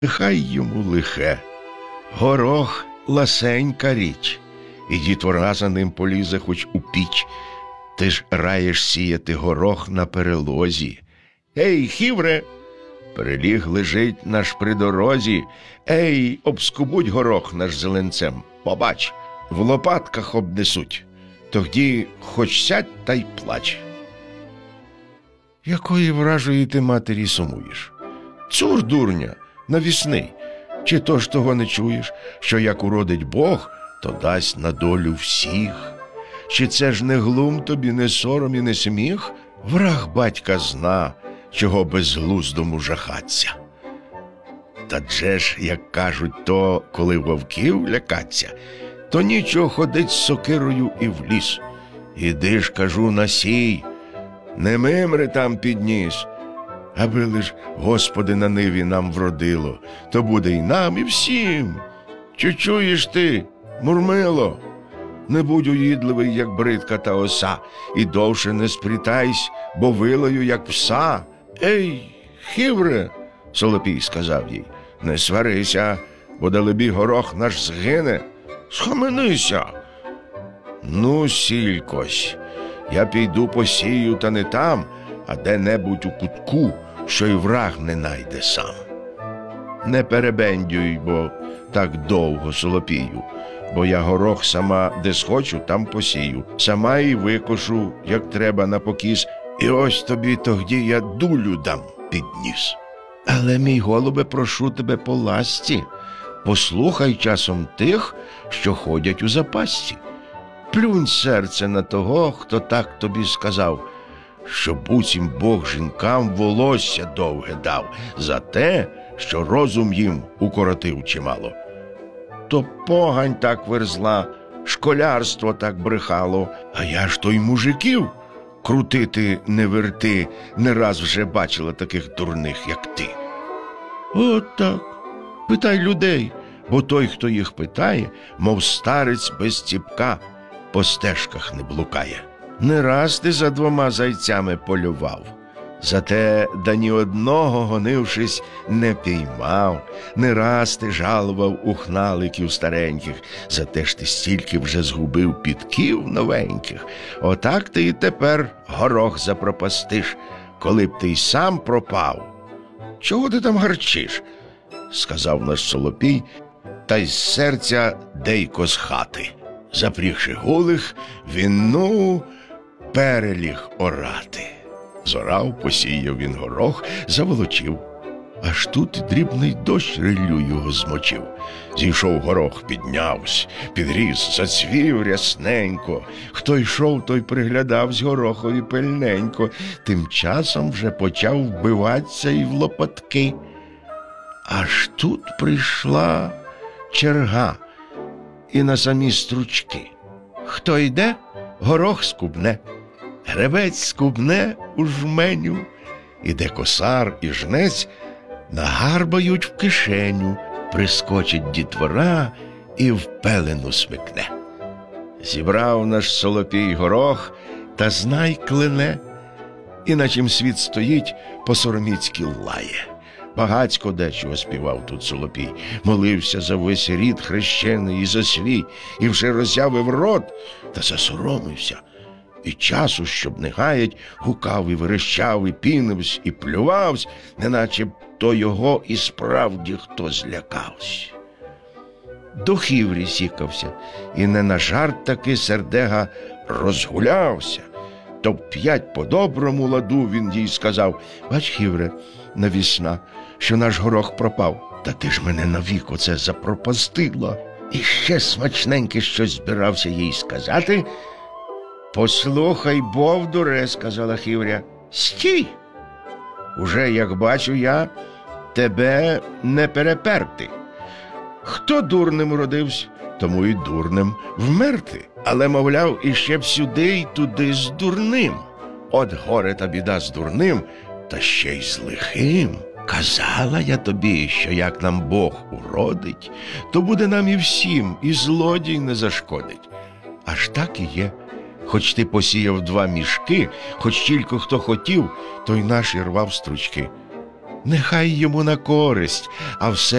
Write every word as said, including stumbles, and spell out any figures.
Хай йому лихе. Горох – ласенька річ, і дітвора за ним полізе хоч у піч. Ти ж раєш сіяти горох на перелозі. Ей, хівре! Переліг лежить наш при дорозі. Ей, обскубуть горох наш зеленцем. Побач, в лопатках обнесуть. Тоді хоч сядь та й плач. Якої вражої ти матері сумуєш? Цур, дурня, навісний. Чи то ж того не чуєш, що як уродить Бог, то дасть на долю всіх? Чи це ж не глум тобі, не сором і не сміх? Враг батька зна, чого безглуздому жахаться. Та дже ж, як кажуть, то, коли вовків лякаться, то нічого ходить з сокирою і в ліс. Іди ж, кажу, насій, не мимри там підніс, аби лиш Господи на ниві нам вродило, то буде й нам, і всім. Чи чуєш ти, Мурмило? Не будь уїдливий, як бридка та оса, і довше не сплітайсь, бо вилою, як пса. Ей, хівре, Солопій сказав їй, не сварися, бо далебі горох наш згине. Схаменися. Ну, сількось, я піду посію, та не там, а де-небудь у кутку, що й враг не найде сам. Не перебендюй, бо так довго, Солопію, бо я горох сама де схочу, там посію, сама і викошу, як треба на покіс, і ось тобі тоді я дулю дам під ніс. Але, мій голубе, прошу тебе по ласці, послухай часом тих, що ходять у запасці. Плюнь серце на того, хто так тобі сказав, що буцім Бог жінкам волосся довге дав за те, що розум їм укоротив чимало. То погань так верзла, школярство так брехало, а я ж то й мужиків крутити не верти, не раз вже бачила таких дурних, як ти. От так, питай людей, бо той, хто їх питає, мов старець без ціпка, по стежках не блукає. Не раз ти за двома зайцями полював, зате да ні одного, гонившись, не піймав. Не раз ти жалував ухналиків стареньких, зате ж ти стільки вже згубив підків новеньких. Отак ти і тепер горох запропастиш, коли б ти й сам пропав. Чого ти там гарчиш? Сказав наш Солопій, та й з серця дейко з хати. Запрігши голих, він, ну, переліг орати. Зорав, посіяв він горох, заволочив. Аж тут дрібний дощ риллю його змочив. Зійшов горох, піднявсь, підріс, зацвів рясненько. Хто йшов, той приглядавсь горохові пильненько. Тим часом вже почав вбиватися і в лопатки. Аж тут прийшла черга і на самі стручки. Хто йде, горох скубне. Гребець скубне у жменю, іде косар і жнець, нагарбають в кишеню, прискочить дітвора і в пелену смикне. Зібрав наш Солопій горох, та знай клине, і на чим світ стоїть, по-сороміцьки лає. Багацько дечого співав тут Солопій, молився за весь рід хрещений і за свій, і вже роззявив рот, та засоромився. І часу, щоб не гаять, гукав і верещав, і пінивсь, і плювавсь, неначе то його і справді хто злякавсь. До хіврі сікався, і не на жарт таки сердега розгулявся. То п'ять по доброму ладу він їй сказав: «Бач, хівре, навісна, що наш горох пропав, та ти ж мене навік оце запропастила». І ще смачненьке щось збирався їй сказати. «Послухай, бовдуре», – сказала хівря, – «стій! Уже, як бачу я, тебе не переперти. Хто дурним родився, тому і дурним вмерти. Але, мовляв, іще б сюди й туди з дурним. От горе та біда з дурним, та ще й з лихим. Казала я тобі, що як нам Бог уродить, то буде нам і всім, і злодій не зашкодить. Аж так і є. Хоч ти посіяв два мішки, хоч тільки хто хотів, той наш і рвав стручки. Нехай йому на користь, а все